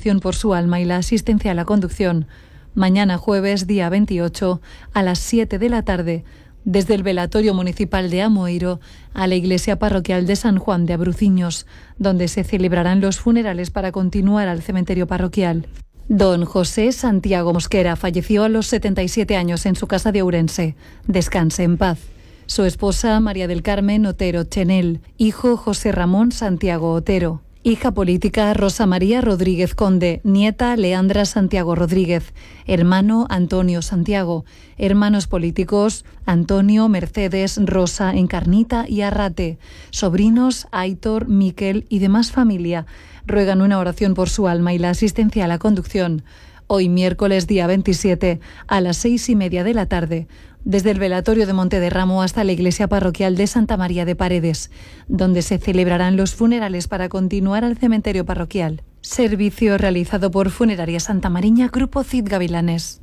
oración por su alma y la asistencia a la conducción. Mañana jueves, día 28, a las 7 de la tarde, desde el velatorio municipal de Amoeiro a la iglesia parroquial de San Juan de Abruciños, donde se celebrarán los funerales para continuar al cementerio parroquial. Don José Santiago Mosquera falleció a los 77 años en su casa de Ourense. Descanse en paz. Su esposa, María del Carmen Otero Chenel, hijo José Ramón Santiago Otero, hija política Rosa María Rodríguez Conde, nieta Leandra Santiago Rodríguez, hermano Antonio Santiago, hermanos políticos Antonio, Mercedes, Rosa, Encarnita y Arrate, sobrinos Aitor, Miquel y demás familia ruegan una oración por su alma y la asistencia a la conducción. Hoy miércoles día 27 a las 6:30 de la tarde, desde el velatorio de Monte de Ramo hasta la iglesia parroquial de Santa María de Paredes, donde se celebrarán los funerales para continuar al cementerio parroquial. Servicio realizado por Funeraria Santa Mariña, Grupo Cid Gavilanes.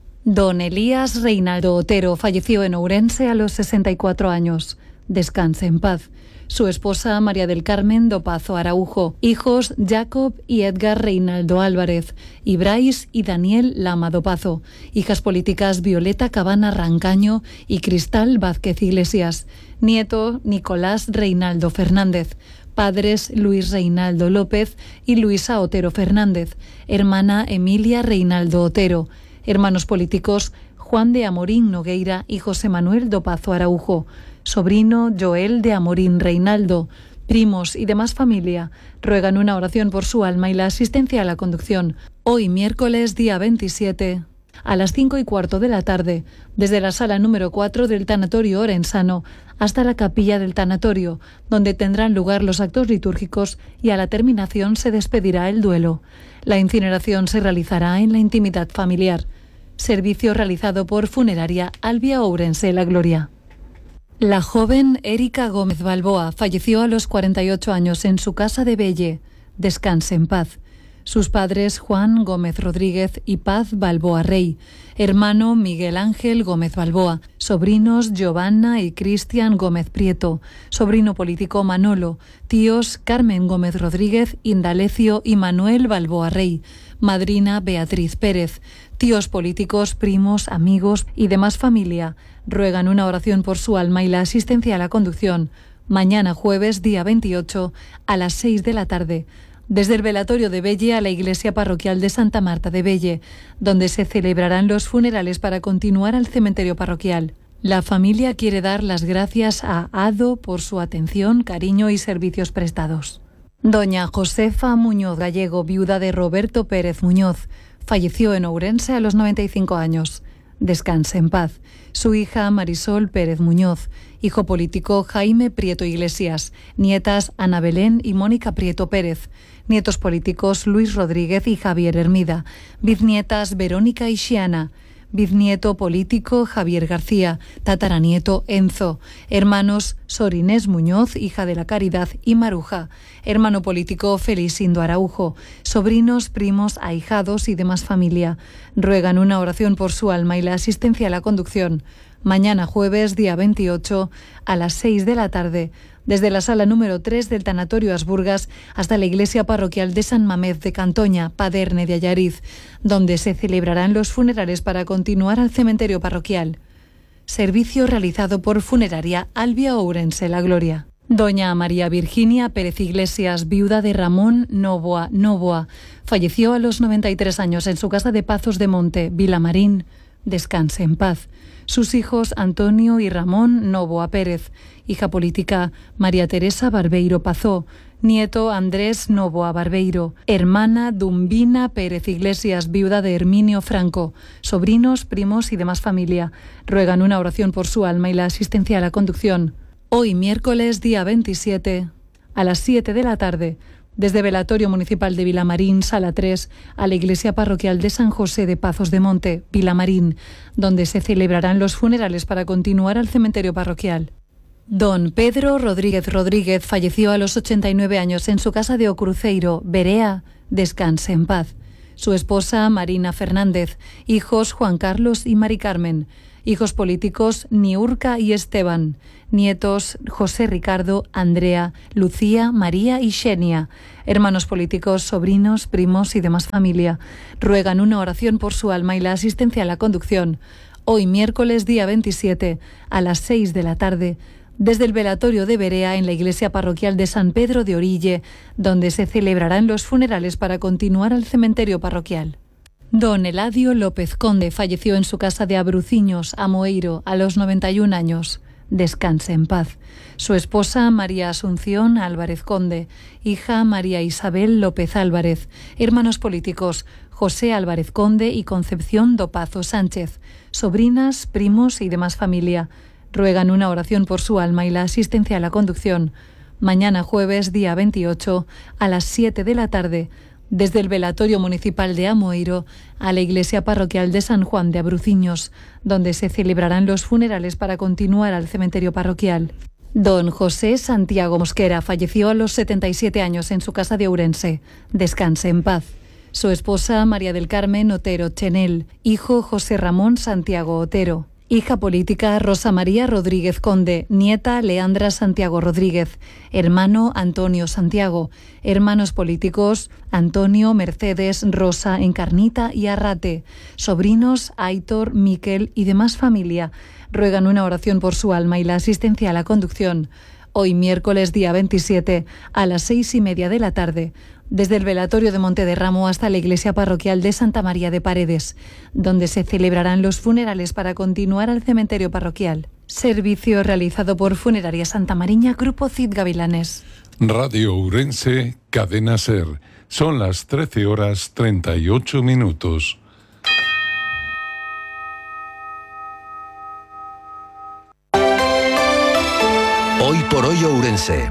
Don Elías Reinaldo Otero falleció en Ourense a los 64 años. Descanse en paz. Su esposa, María del Carmen Dopazo Araujo, hijos Jacob y Edgar Reinaldo Álvarez, y Brais y Daniel Lama Dopazo, hijas políticas Violeta Cabana Rancaño y Cristal Vázquez Iglesias, nieto Nicolás Reinaldo Fernández, padres Luis Reinaldo López y Luisa Otero Fernández, hermana Emilia Reinaldo Otero, hermanos políticos Juan de Amorín Nogueira y José Manuel Dopazo Araujo, sobrino Joel de Amorín Reinaldo, primos y demás familia ruegan una oración por su alma y la asistencia a la conducción. Hoy miércoles día 27 a las 5:15 de la tarde, desde la sala número 4 del tanatorio orensano hasta la capilla del tanatorio, donde tendrán lugar los actos litúrgicos y a la terminación se despedirá el duelo. La incineración se realizará en la intimidad familiar. Servicio realizado por Funeraria Albia Ourense La Gloria. La joven Erika Gómez Balboa falleció a los 48 años en su casa de Belle. Descanse en paz. Sus padres Juan Gómez Rodríguez y Paz Balboa Rey, hermano Miguel Ángel Gómez Balboa, sobrinos Giovanna y Cristian Gómez Prieto, sobrino político Manolo, tíos Carmen Gómez Rodríguez, Indalecio y Manuel Balboa Rey, madrina Beatriz Pérez, tíos políticos, primos, amigos y demás familia ruegan una oración por su alma y la asistencia a la conducción. Mañana jueves día 28 a las 6 de la tarde, desde el velatorio de Belle a la iglesia parroquial de Santa Marta de Belle, donde se celebrarán los funerales para continuar al cementerio parroquial. La familia quiere dar las gracias a Ado por su atención, cariño y servicios prestados. Doña Josefa Muñoz Gallego, viuda de Roberto Pérez Muñoz, falleció en Ourense a los 95 años. Descanse en paz. Su hija Marisol Pérez Muñoz, hijo político Jaime Prieto Iglesias, nietas Ana Belén y Mónica Prieto Pérez, nietos políticos Luis Rodríguez y Javier Hermida, bisnietas Verónica y Xiana, bisnieto político Javier García, tataranieto Enzo, hermanos Sor Inés Muñoz, hija de la Caridad, y Maruja, hermano político Felicindo Araujo, sobrinos, primos, ahijados y demás familia ruegan una oración por su alma y la asistencia a la conducción. Mañana jueves, día 28, a las 6 de la tarde, desde la sala número 3 del tanatorio Asburgas hasta la iglesia parroquial de San Mamés de Cantoña, Paderne de Allariz, donde se celebrarán los funerales para continuar al cementerio parroquial. Servicio realizado por Funeraria Albia Ourense La Gloria. Doña María Virginia Pérez Iglesias, viuda de Ramón Novoa, falleció a los 93 años en su casa de Pazos de Monte, Vilamarín. Descanse en paz. Sus hijos Antonio y Ramón Novoa Pérez, hija política María Teresa Barbeiro Pazó, nieto Andrés Novoa Barbeiro, hermana Dumbina Pérez Iglesias, viuda de Herminio Franco, sobrinos, primos y demás familia ruegan una oración por su alma y la asistencia a la conducción. Hoy miércoles día 27 a las 7 de la tarde, desde velatorio municipal de Vilamarín, sala 3, a la iglesia parroquial de San José de Pazos de Monte, Vilamarín, donde se celebrarán los funerales para continuar al cementerio parroquial. Don Pedro Rodríguez falleció a los 89 años en su casa de O Cruceiro, Berea. Descanse en paz. Su esposa Marina Fernández. Hijos Juan Carlos y Mari Carmen. Hijos políticos Niurka y Esteban. Nietos José Ricardo, Andrea, Lucía, María y Xenia. Hermanos políticos, sobrinos, primos y demás familia. Ruegan una oración por su alma y la asistencia a la conducción. Hoy, miércoles, día 27, a las 6 de la tarde, desde el velatorio de Berea en la iglesia parroquial de San Pedro de Orille, donde se celebrarán los funerales para continuar al cementerio parroquial. Don Eladio López Conde falleció en su casa de Abruciños, Amoeiro, a los 91 años. Descanse en paz. Su esposa María Asunción Álvarez Conde, hija María Isabel López Álvarez, hermanos políticos José Álvarez Conde y Concepción Dopazo Sánchez, sobrinas, primos y demás familia. Ruegan una oración por su alma y la asistencia a la conducción. Mañana jueves, día 28, a las 7 de la tarde, desde el velatorio municipal de Amoeiro a la iglesia parroquial de San Juan de Abruciños, donde se celebrarán los funerales para continuar al cementerio parroquial. Don José Santiago Mosquera falleció a los 77 años en su casa de Ourense. Descanse en paz. Su esposa María del Carmen Otero Chenel, hijo José Ramón Santiago Otero. Hija política Rosa María Rodríguez Conde, nieta Leandra Santiago Rodríguez, hermano Antonio Santiago, hermanos políticos Antonio, Mercedes, Rosa, Encarnita y Arrate, sobrinos Aitor, Miquel y demás familia. Ruegan una oración por su alma y la asistencia a la conducción. Hoy, miércoles, día 27, a las 6:30 de la tarde, desde el velatorio de Monte de Ramo hasta la iglesia parroquial de Santa María de Paredes, donde se celebrarán los funerales para continuar al cementerio parroquial. Servicio realizado por Funeraria Santa Mariña, Grupo Cid Gavilanes. Radio Ourense, Cadena Ser. Son las 13:38. Hoy por hoy Ourense.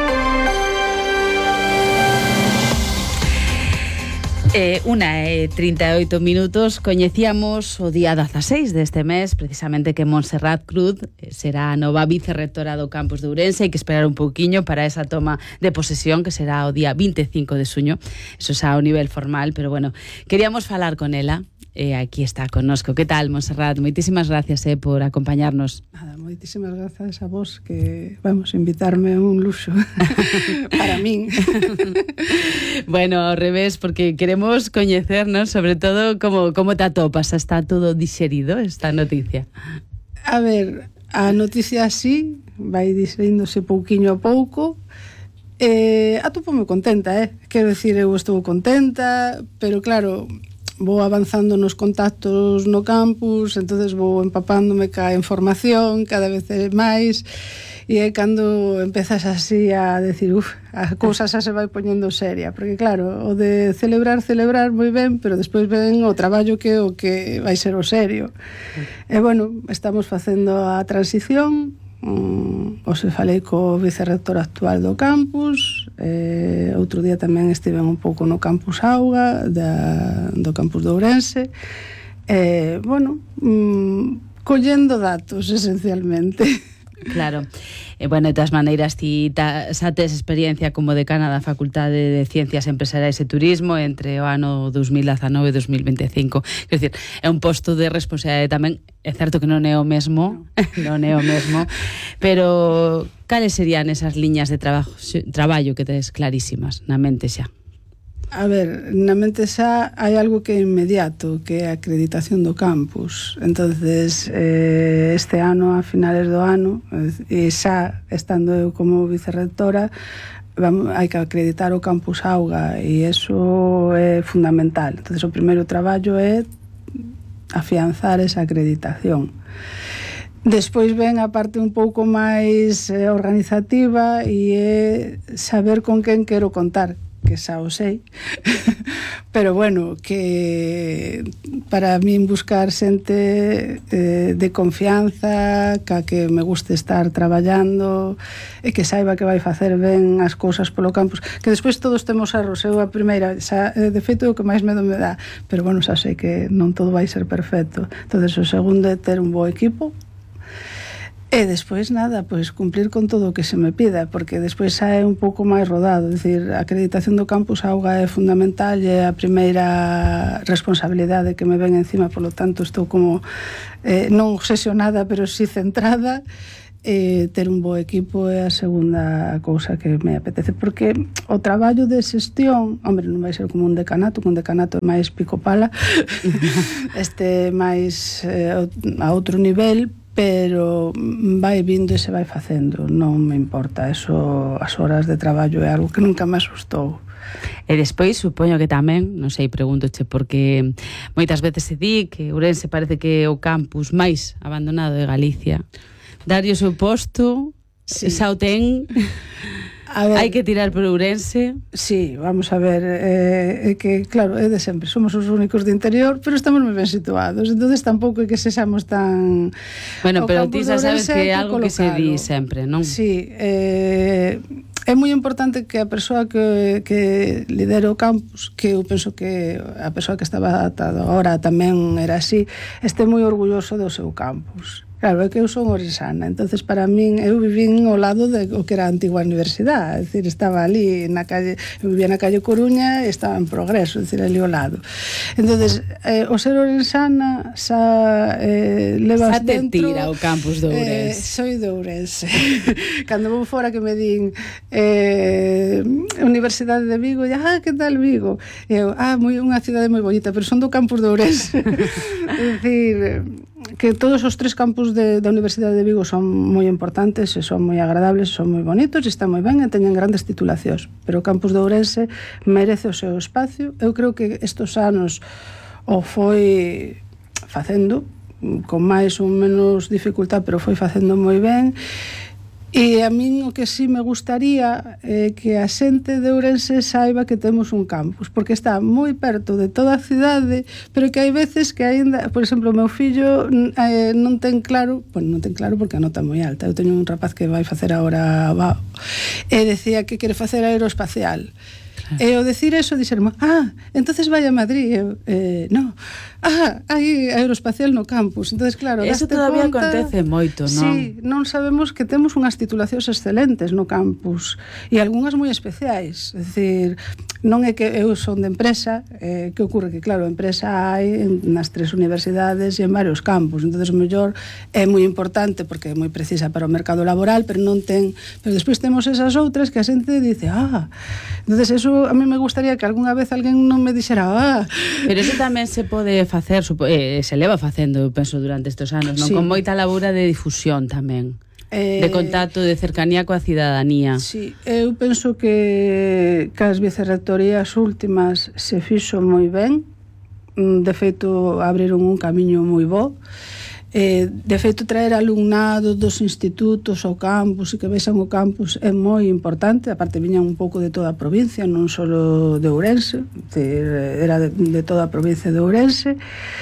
Una 38 coñecíamos o día 16 deste mes, precisamente que Montserrat Cruz será a nova vicerrectora do campus de Ourense. Hai que esperar un pouquiño para esa toma de posesión, que será o día 25 de xuño. Eso xa ao nivel formal, pero bueno, queríamos falar con ela. Aquí está connosco. Que tal, Montserrat? Moitísimas gracias por acompañarnos. Nada, moitísimas gracias a vos, que vamos, invitarme un luxo para min. Bueno, ao revés, porque queremos coñecernos, sobre todo, como te atopas. Está todo dixerido esta noticia? A ver, a noticia así vai diseríndose pouquiño a pouco. Atopome contenta, quero decir, eu estou contenta, pero claro, vou avanzando nos contactos no campus, entonces vou empapándome ca información cada vez máis, e é cando empezas así a decir, a cousa xa se vai poñendo seria, porque claro, o de celebrar moi ben, pero despois ven o traballo que o que vai ser o serio. E bueno, estamos facendo a transición. Hoxe falei co vicerrector actual do campus, outro día tamén estiven un pouco no campus Auga do campus de Ourense, bueno, collendo datos esencialmente. Claro. Bueno, de todas maneiras, ti xa tes experiencia como decana da Facultade de Ciencias Empresariais e Turismo entre o ano 2019 e 2025. Quer dizer, é un posto de responsabilidade tamén. É certo que non é o mesmo, pero cales serían esas liñas de traballo que tes clarísimas na mente xa? A ver, na mente xa hai algo que é inmediato, que é a acreditación do campus. Entonces, este ano, a finales do ano, e xa estando eu como vicerrectora, hai que acreditar o campus Auga, e iso é fundamental. Entonces, o primeiro traballo é afianzar esa acreditación. Despois ven a parte un pouco máis organizativa, e é saber con quen quero contar, que xa o sei, pero bueno, que para min buscar xente de confianza, ca que me guste estar traballando e que saiba que vai facer ben as cousas polo campus, que despois todos temos erros. Eu a primeira, xa, de feito, é o que máis medo me dá, pero bueno, xa sei que non todo vai ser perfecto. Entonces, o segundo é ter un bo equipo, E despois nada, pois cumplir con todo o que se me pida, porque despois xa é un pouco máis rodado, é dicir, a acreditación do campus auga é fundamental e é a primeira responsabilidade que me ven encima, polo tanto estou como non obsesionada, pero sí centrada. Ter un bo equipo é a segunda cousa que me apetece, porque o traballo de xestión, hombre, non vai ser como un decanato é máis pico pala, máis a outro nivel, pero vai vindo e se vai facendo, non me importa eso, as horas de traballo é algo que nunca me asustou. E despois, supoño que tamén, non sei, pregúntoche, porque moitas veces se di que Ourense parece que é o campus máis abandonado de Galicia. Dario o seu posto, sí. Xa o ten... Hai que tirar por Ourense. Sí, vamos a ver, é que, claro, é de sempre, somos os únicos de interior, pero estamos moi ben situados, entonces tampouco é que sexamos tan... Bueno, pero ti xa sabes que é algo que se di sempre, non? Sí, é moi importante que a persoa que lidera o campus, que eu penso que a persoa que estaba agora tamén era así, este moi orgulloso do seu campus. Claro, é que eu son ourensana, entonces para min, eu vivín ao lado de o que era a antigua universidade, é dicir, estaba ali na calle, eu vivía na calle Coruña e estaba en Progreso, é dicir, ali ao lado. Entonces, o ser ourensana xa levas dentro... Xa te tira o campus de Ourense. Soy de Ourense. Cando vou fora que me din Universidade de Vigo, e que tal Vigo? E eu, unha cidade moi bonita, pero son do campus de Ourense. É dicir, que todos os tres campus da Universidade de Vigo son moi importantes e son moi agradables, son moi bonitos e están moi ben e teñen grandes titulacións, pero o campus de Ourense merece o seu espacio. Eu creo que estos anos o foi facendo con máis ou menos dificultad, pero foi facendo moi ben. E a min o que sí me gustaría é que a xente de Ourense saiba que temos un campus, porque está moi perto de toda a cidade, pero que hai veces que aínda, por exemplo, o meu fillo non ten claro, non ten claro porque a nota moi alta. Eu teño un rapaz que vai facer agora e decía que quere facer aeroespacial. E ao decir eso, dixermo, entonces vai a Madrid. Non, hai aeroespacial no campus. Entonces, claro, eso todavía acontece moito, non? Sí, non sabemos que temos unhas titulacións excelentes no campus e algunhas moi especiais. É dicir, non é que eu son de empresa, que ocorre que, claro, a empresa hai nas tres universidades e en varios campus, entonces o mellor é moi importante porque é moi precisa para o mercado laboral, pero non ten, pero despois temos esas outras que a xente dice, entonces eso a mí me gustaría que algunha vez alguén non me dixera, pero eso tamén se pode facer, se leva facendo, eu penso, durante estes anos, non? Sí. Con moita labura de difusión tamén. De contacto, de cercanía coa cidadanía. Sí, eu penso que as vicerrectorías últimas se fixo moi ben. De feito, abriron un camiño moi bo. De feito, traer alumnado dos institutos ao campus e que vexan o campus é moi importante. Aparte, viñan un pouco de toda a provincia, non só de Ourense, era de toda a provincia de Ourense.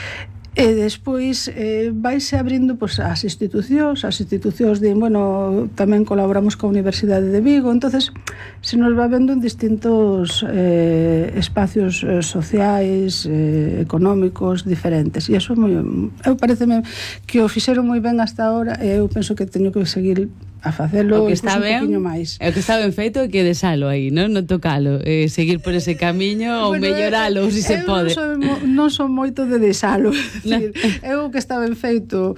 E despois vaise abrindo as institucións din, bueno, tamén colaboramos coa Universidade de Vigo, entonces se nos va vendo en distintos espacios sociais, económicos diferentes, e iso eu pareceme que o fixeron moi ben hasta ahora e eu penso que teño que seguir a facelo un poquinho máis. O que está ben feito é que desalo aí, non tocalo, seguir por ese camiño ou melloralo, se se pode. Non son moito de desalo. Eu que está ben feito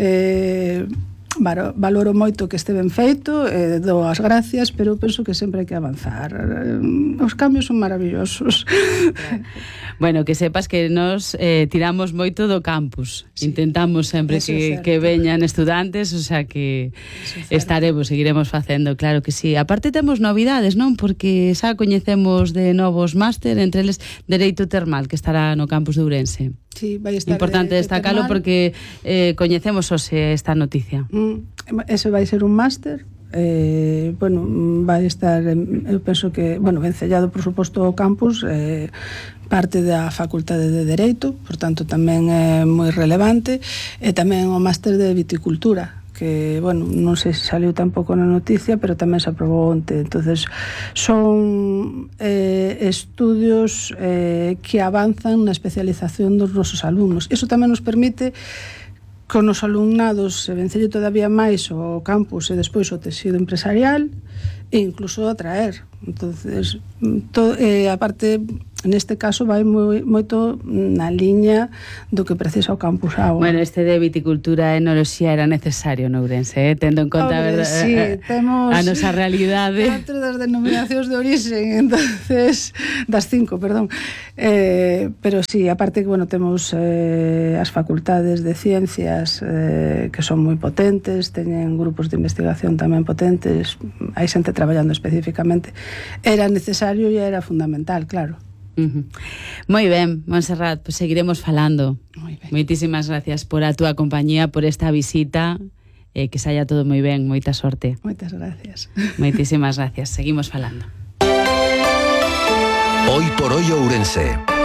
valoro moito que este ben feito, dou as gracias, pero eu penso que sempre hai que avanzar. Os cambios son maravillosos. Bueno, que sepas que nos tiramos moito do campus. Sí. Intentamos sempre que veñan estudantes, o sea que seguiremos facendo, claro que sí. Aparte temos novidades, non? Porque xa coñecemos de novos máster, entre eles Dereito Termal, que estará no campus de Ourense. Sí, vai estar importante destacalo porque coñecemos esta noticia. Ese vai ser un máster. Vai estar, eu penso que, vencellado por suposto ao campus, parte da Facultade de Dereito, por tanto tamén é moi relevante, e tamén o máster de Viticultura, que, non sei se saliu tampouco na noticia, pero tamén se aprobou onte. Entonces, son estudios que avanzan na especialización dos nosos alumnos. Iso tamén nos permite con os alumnados se vencelle todavía máis o campus e despois o tecido empresarial e incluso atraer. Entonces, aparte, neste caso vai moito na liña do que precisa o campus agua. Bueno, este de viticultura e enoloxía era necesario no Ourense, tendo en conta temos a nosa realidade. 4 das denominacións de origen, entonces das 5, perdón. Pero sí, aparte que bueno, temos as facultades de ciencias que son moi potentes, teñen grupos de investigación tamén potentes, hai xente traballando especificamente. Era necesario e era fundamental, claro. Moi ben, Montserrat, pues seguiremos falando. Moitísimas gracias por a túa compañía, por esta visita, que saia todo moi ben, moita sorte. Moitas gracias. Moitísimas gracias, seguimos falando. Hoy por hoy Ourense.